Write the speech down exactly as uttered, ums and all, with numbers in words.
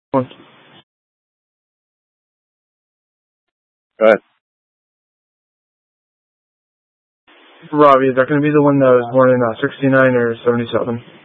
Go ahead. Robbie, is that going to be the one that was born in uh, sixty-nine or seventy-seven?